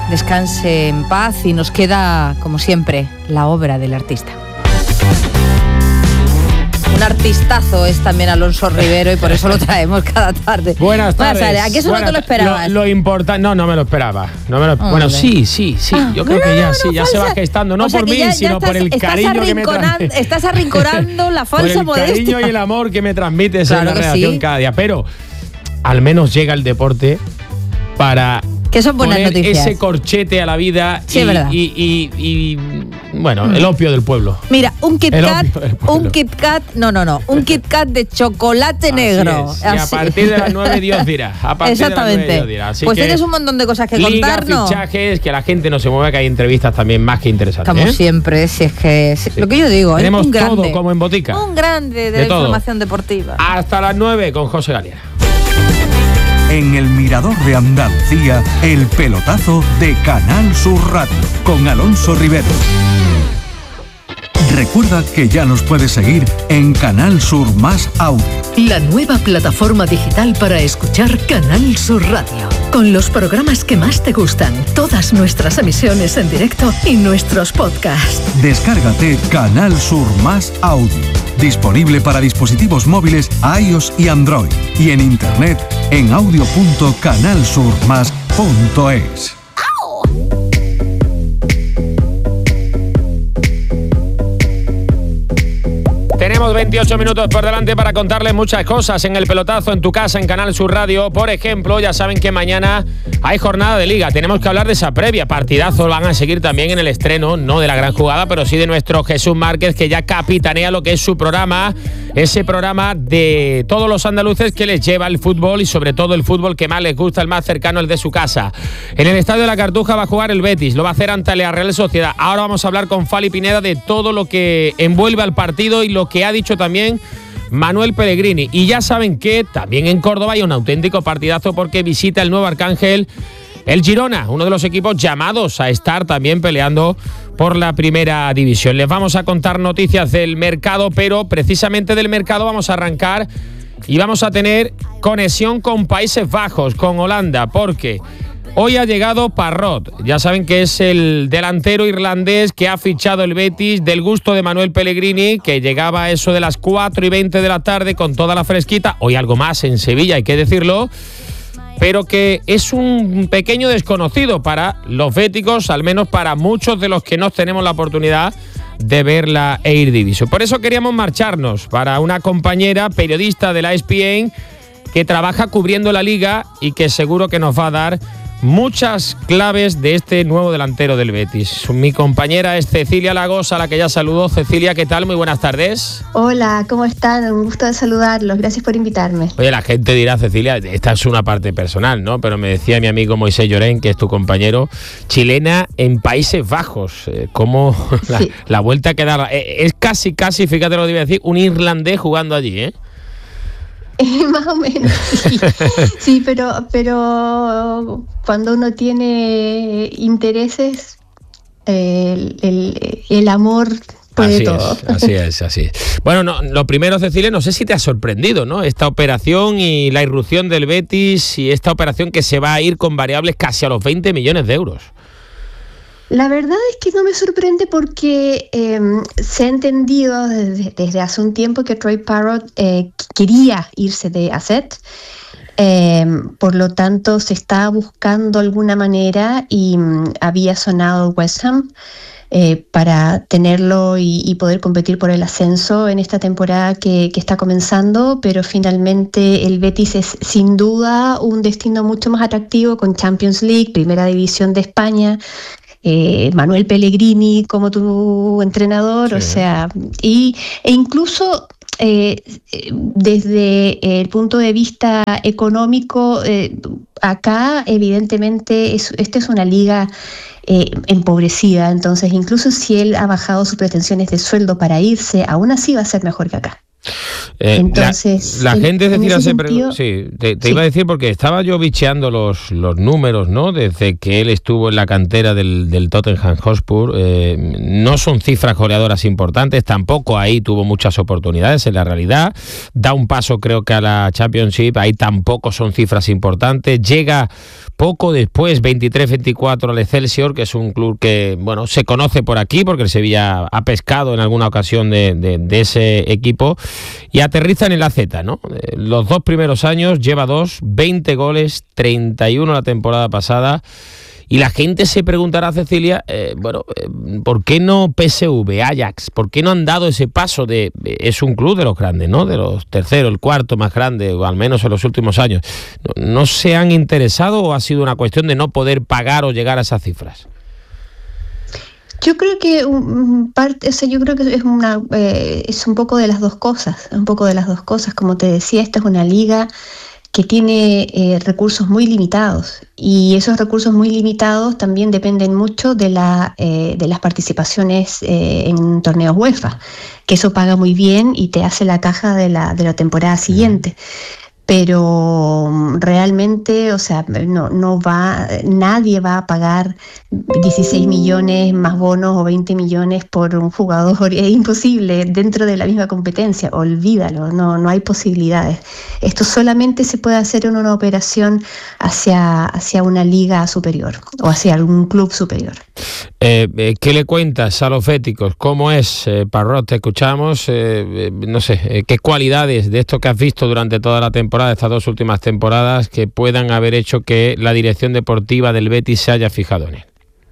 descanse en paz y nos queda, como siempre, la obra del artista. Un artistazo es también Alonso Rivero y por eso lo traemos cada tarde. Buenas tardes. ¿A qué eso no te lo esperabas? Lo importante... No me lo esperaba. Bueno, sí. Yo creo que ya se va gestando. No por mí, sino por el cariño que me transmite. Estás arrinconando la falsa modestia. Por el cariño y el amor que me transmite esa redacción cada día. Pero al menos llega el deporte para... Que son buenas poner noticias. Ese corchete a la vida y bueno, el opio del pueblo. Mira, un Kit Kat de chocolate negro. Y a partir de las 9 Dios dirá. Exactamente. Pues tienes un montón de cosas que contarnos. Fichajes, que la gente no se mueva, que hay entrevistas también más que interesantes. Estamos siempre, si es que... lo que yo digo, tenemos un grande, todo como en botica. Un grande de la información deportiva. Hasta las 9 con José Galiera. En el Mirador de Andalucía, el pelotazo de Canal Sur Radio, con Alonso Rivero. Recuerda que ya nos puedes seguir en Canal Sur Más Audio. La nueva plataforma digital para escuchar Canal Sur Radio. Con los programas que más te gustan, todas nuestras emisiones en directo y nuestros podcasts. Descárgate Canal Sur Más Audio. Disponible para dispositivos móviles iOS y Android. Y en internet en audio.canalsurmas.es. Tenemos 28 minutos por delante para contarles muchas cosas en el pelotazo, en tu casa, en Canal Sur Radio. Por ejemplo, ya saben que mañana hay jornada de Liga. Tenemos que hablar de esa previa. Partidazos van a seguir también en el estreno, no de la gran jugada, pero sí de nuestro Jesús Márquez, que ya capitanea lo que es su programa. Ese programa de todos los andaluces que les lleva el fútbol y sobre todo el fútbol que más les gusta, el más cercano, el de su casa. En el Estadio de la Cartuja va a jugar el Betis, lo va a hacer ante la Real Sociedad. Ahora vamos a hablar con Fali Pineda de todo lo que envuelve al partido y lo que ha dicho también Manuel Pellegrini. Y ya saben que también en Córdoba hay un auténtico partidazo porque visita el nuevo Arcángel el Girona, uno de los equipos llamados a estar también peleando por la primera división. Les vamos a contar noticias del mercado, pero precisamente del mercado vamos a arrancar y vamos a tener conexión con Países Bajos, con Holanda, porque hoy ha llegado Parrot. Ya saben que es el delantero irlandés que ha fichado el Betis, del gusto de Manuel Pellegrini, que llegaba a eso de las 4:20 de la tarde con toda la fresquita. Hoy algo más en Sevilla, hay que decirlo, pero que es un pequeño desconocido para los béticos, al menos para muchos de los que no tenemos la oportunidad de ver la Eredivisie. Por eso queríamos marcharnos para una compañera periodista de la ESPN que trabaja cubriendo la Liga y que seguro que nos va a dar muchas claves de este nuevo delantero del Betis. Mi compañera es Cecilia Lagos, a la que ya saludo. Cecilia, ¿qué tal? Muy buenas tardes. Hola, ¿cómo están? Un gusto de saludarlos. Gracias por invitarme. Oye, la gente dirá, Cecilia, esta es una parte personal, ¿no? Pero me decía mi amigo Moisés Llorén, que es tu compañero, chilena en Países Bajos. ¿Cómo la vuelta que da? Es casi, fíjate lo que iba a decir, un irlandés jugando allí, ¿eh? Más o menos, sí. Sí, pero cuando uno tiene intereses, el amor puede todo. Así es. Bueno, lo primero, Cecilia, no sé si te ha sorprendido, ¿no? Esta operación y la irrupción del Betis y esta operación que se va a ir con variables casi a los 20 millones de euros. La verdad es que no me sorprende porque se ha entendido desde hace un tiempo que Troy Parrott quería irse de AZ. Por lo tanto, se está buscando alguna manera y había sonado West Ham para tenerlo y poder competir por el ascenso en esta temporada que está comenzando, pero finalmente el Betis es sin duda un destino mucho más atractivo con Champions League, Primera División de España, Manuel Pellegrini como tu entrenador, sí. O sea, e incluso desde el punto de vista económico, acá evidentemente esta es una liga empobrecida, entonces incluso si él ha bajado sus pretensiones de sueldo para irse, aún así va a ser mejor que acá. Entonces, la gente decía, te iba a decir, porque estaba yo bicheando los números, ¿no? Desde que él estuvo en la cantera del Tottenham Hotspur, no son cifras goleadoras importantes, tampoco ahí tuvo muchas oportunidades en la realidad, da un paso creo que a la Championship, ahí tampoco son cifras importantes, llega poco después, 23-24 al Excelsior, que es un club que, bueno, se conoce por aquí, porque el Sevilla ha pescado en alguna ocasión de ese equipo, y aterriza en el AZ, ¿no? Los 2 primeros años lleva 20 goles, 31 la temporada pasada, y la gente se preguntará, Cecilia, ¿por qué no PSV, Ajax? ¿Por qué no han dado ese paso es un club de los grandes, ¿no? De los terceros, el cuarto más grande, o al menos en los últimos años. ¿No se han interesado o ha sido una cuestión de no poder pagar o llegar a esas cifras? Yo creo que es un poco de las dos cosas, Como te decía, esta es una liga que tiene recursos muy limitados, y esos recursos muy limitados también dependen mucho de las participaciones en torneos UEFA, que eso paga muy bien y te hace la caja de la temporada siguiente. Pero realmente, nadie va a pagar 16 millones más bonos o 20 millones por un jugador. Es imposible dentro de la misma competencia, olvídalo, no hay posibilidades. Esto solamente se puede hacer en una operación hacia una liga superior o hacia algún club superior. ¿Qué le cuentas a los féticos? ¿Cómo es, Parrot? Te escuchamos, ¿qué cualidades de esto que has visto durante toda la temporada, estas 2 últimas temporadas, que puedan haber hecho que la dirección deportiva del Betis se haya fijado en él?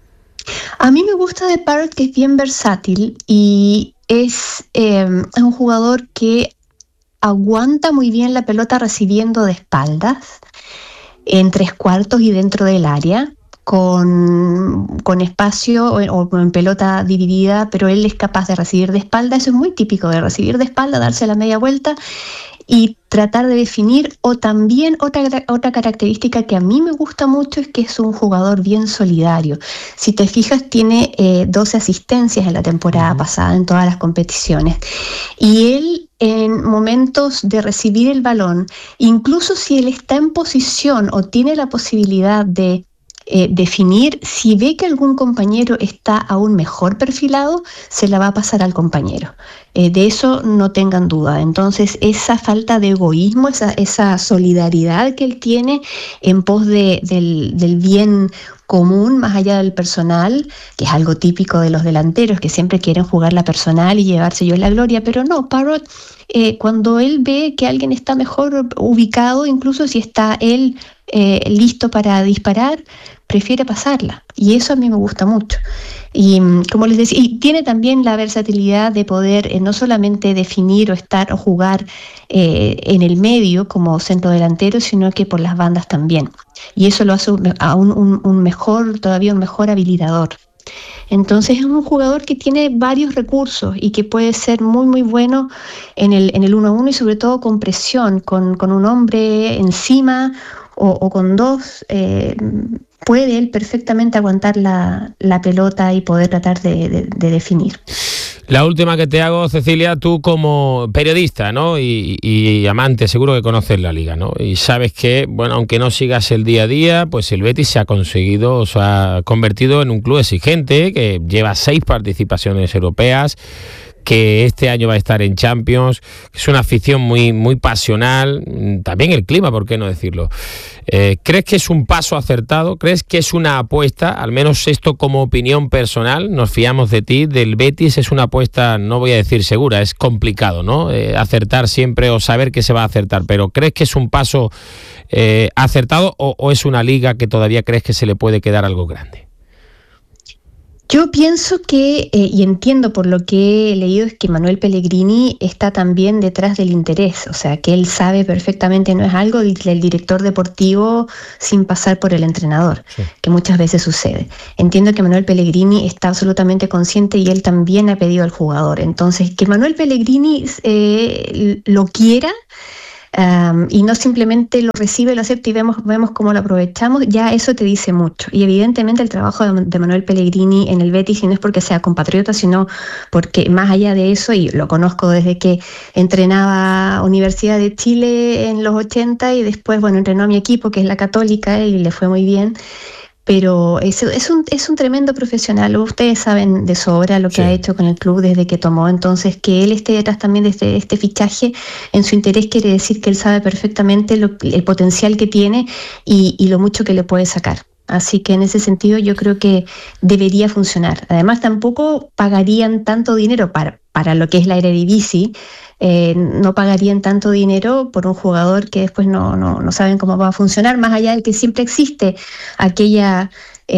A mí me gusta de Parrot que es bien versátil y es un jugador que aguanta muy bien la pelota recibiendo de espaldas, en 3/4 y dentro del área, con espacio o en pelota dividida, pero él es capaz de recibir de espalda. Eso es muy típico, de recibir de espalda, darse la media vuelta y tratar de definir. O también otra característica que a mí me gusta mucho es que es un jugador bien solidario. Si te fijas, tiene 12 asistencias en la temporada pasada en todas las competiciones, y él, en momentos de recibir el balón, incluso si él está en posición o tiene la posibilidad de definir, si ve que algún compañero está aún mejor perfilado, se la va a pasar al compañero. De eso no tengan duda. Entonces, esa falta de egoísmo, esa solidaridad que él tiene en pos del bien común, más allá del personal, que es algo típico de los delanteros, que siempre quieren jugar la personal y llevarse ellos la gloria, pero no, Parrot, cuando él ve que alguien está mejor ubicado, incluso si está él listo para disparar, prefiere pasarla, y eso a mí me gusta mucho. Y como les decía, y tiene también la versatilidad de poder no solamente definir o jugar en el medio como centro delantero, sino que por las bandas también, y eso lo hace todavía un mejor habilitador. Entonces es un jugador que tiene varios recursos y que puede ser muy muy bueno en el 1-1, y sobre todo con presión, con un hombre encima o con 2, puede él perfectamente aguantar la pelota y poder tratar de definir. La última que te hago, Cecilia, tú como periodista, ¿no? y amante, seguro que conoces la liga, ¿no? Y sabes que, bueno, aunque no sigas el día a día, pues el Betis se ha convertido en un club exigente, que lleva 6 participaciones europeas, que este año va a estar en Champions. Es una afición muy, muy pasional, también el clima, ¿por qué no decirlo? ¿Crees que es un paso acertado? ¿Crees que es una apuesta? Al menos esto como opinión personal, nos fiamos de ti, del Betis. Es una apuesta, no voy a decir segura, es complicado, ¿no? Acertar siempre o saber que se va a acertar, pero ¿crees que es un paso acertado o es una liga que todavía crees que se le puede quedar algo grande? Yo pienso que, y entiendo por lo que he leído, es que Manuel Pellegrini está también detrás del interés, o sea, que él sabe perfectamente, no es algo del director deportivo sin pasar por el entrenador, sí, que muchas veces sucede. Entiendo que Manuel Pellegrini está absolutamente consciente y él también ha pedido al jugador. Entonces, que Manuel Pellegrini lo quiera, y no simplemente lo recibe, lo acepta y vemos cómo lo aprovechamos, ya eso te dice mucho. Y evidentemente el trabajo de Manuel Pellegrini en el Betis, y no es porque sea compatriota, sino porque más allá de eso, y lo conozco desde que entrenaba Universidad de Chile en los 80 y después, entrenó a mi equipo, que es la Católica, y le fue muy bien. Pero es un tremendo profesional. Ustedes saben de sobra lo que ha hecho con el club desde que tomó. Entonces, que él esté detrás también de este fichaje en su interés quiere decir que él sabe perfectamente el potencial que tiene y lo mucho que le puede sacar. Así que en ese sentido yo creo que debería funcionar. Además, tampoco pagarían tanto dinero para lo que es la Eredivisie. No pagarían tanto dinero por un jugador que después no saben cómo va a funcionar, más allá de que siempre existe aquella,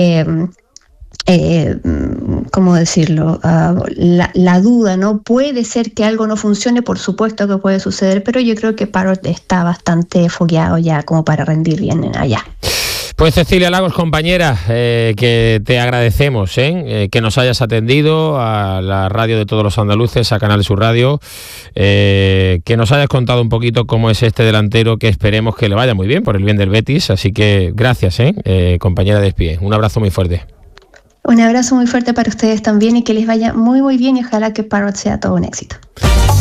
¿cómo decirlo? La duda, ¿no? Puede ser que algo no funcione, por supuesto que puede suceder, pero yo creo que Parrott está bastante fogueado ya como para rendir bien allá. Pues Cecilia Lagos, compañera, que te agradecemos que nos hayas atendido a la radio de todos los andaluces, a Canal Sur Radio, que nos hayas contado un poquito cómo es este delantero, que esperemos que le vaya muy bien por el bien del Betis, así que gracias, compañera de Espie. Un abrazo muy fuerte. Un abrazo muy fuerte para ustedes también y que les vaya muy muy bien y ojalá que Parrott sea todo un éxito.